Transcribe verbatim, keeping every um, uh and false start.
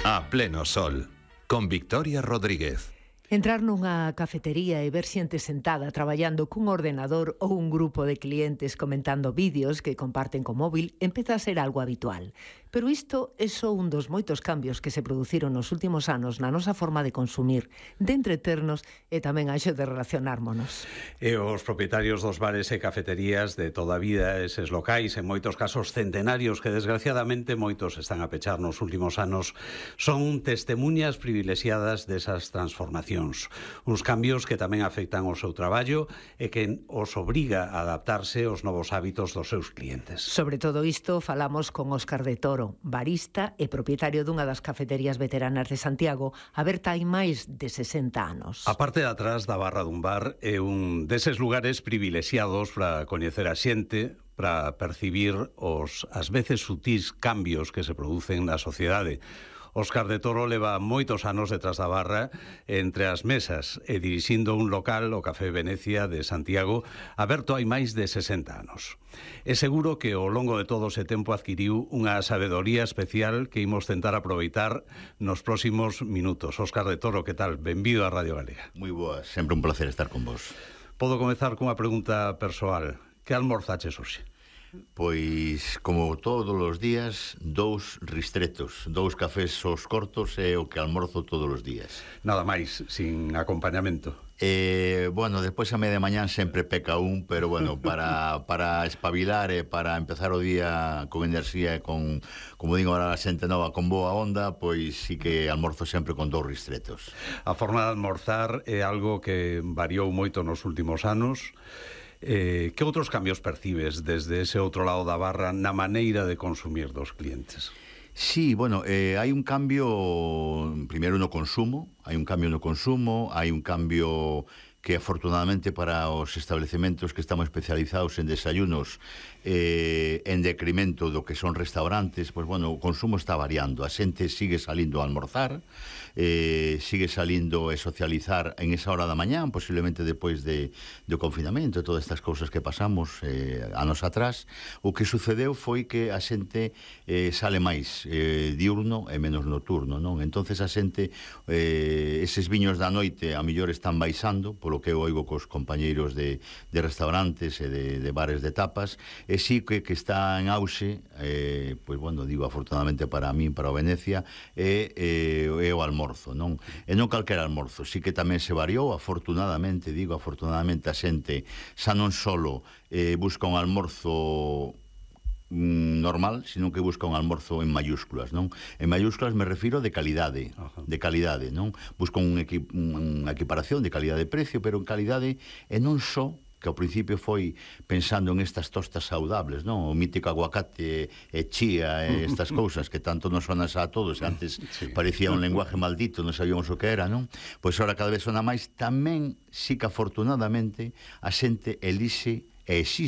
A pleno sol, con Victoria Rodríguez. Entrar nunha cafetería e ver xente sentada traballando cun ordenador ou un grupo de clientes comentando vídeos que comparten co móvil empeza a ser algo habitual. Pero isto é só un dos moitos cambios que se produciron nos últimos anos na nosa forma de consumir, de entreternos e tamén a xo de relacionármonos. E os propietarios dos bares e cafeterías de toda a vida, eses locais, en moitos casos centenarios, que desgraciadamente moitos están a pechar nos últimos anos, son testemunhas privilexiadas desas transformacións. Uns cambios que tamén afectan o seu traballo e que os obriga a adaptarse aos novos hábitos dos seus clientes. Sobre todo isto falamos con Óscar de Toro, barista e propietario dunha das cafeterías veteranas de Santiago, aberta hai máis de sesenta anos. A parte de atrás da barra dun bar é un deses lugares privilexiados para coñecer a xente, para percibir os, ás veces, sutís cambios que se producen na sociedade. Óscar de Toro leva moitos anos detrás da barra entre as mesas e dirixindo un local, o Café Venecia de Santiago, aberto hai máis de sesenta anos. É seguro que ao longo de todo ese tempo adquiriu unha sabedoría especial que imos tentar aproveitar nos próximos minutos. Óscar de Toro, que tal? Benvido á Radio Galega. Moi boas, sempre un placer estar con vos. Podo comezar cunha pregunta persoal. Que almorzaches hoxe? Pois, como todos os días, dous ristretos, dous cafés aos cortos é o que almorzo todos os días. Nada máis, sin acompañamento. Eh, bueno, despois a media mañán sempre peca un, pero bueno, para, para espabilar e para empezar o día con enerxía e con, como digo ahora a xente nova, con boa onda, pois sí que almorzo sempre con dous ristretos. A forma de almorzar é algo que variou moito nos últimos anos. Eh, que outros cambios percibes desde ese outro lado da barra na maneira de consumir dos clientes? Sí, bueno, eh, hai un cambio primeiro no consumo, hai un cambio no consumo, hai un cambio que afortunadamente para os establecementos que estamos especializados en desayunos eh, en decremento do que son restaurantes, pois bueno, o consumo está variando, a xente sigue salindo a almorzar, eh, sigue salindo a socializar en esa hora da mañán, posiblemente depois de, do confinamento e todas estas cousas que pasamos eh, anos atrás. O que sucedeu foi que a xente eh, sale máis eh, diurno e menos nocturno, non? Entonces a xente, eh, eses viños da noite a mellor están baixando, polo que eu oigo cos compañeiros de, de restaurantes e de, de bares de tapas, e sí que, que está en auxe, eh, pois bueno, digo afortunadamente para min, para o Venecia, é, é, é o almorzo, non? E non calquera almorzo, sí que tamén se variou, afortunadamente, digo afortunadamente a xente xa non solo eh, busca un almorzo normal, sino que busca un almorzo en mayúsculas, non? En mayúsculas me refiro de calidade, Ajá. de calidade, non? Busco un equi, unha equiparación de calidade de precio, pero en calidade e non só que ao principio foi pensando en estas tostas saudables, non? O mítico aguacate e chía e estas cousas que tanto nos sonan a todos, antes sí. parecía un lenguaje maldito, non sabíamos o que era, non? Pois ahora cada vez sona máis, tamén, sí que afortunadamente, a xente elixe e exige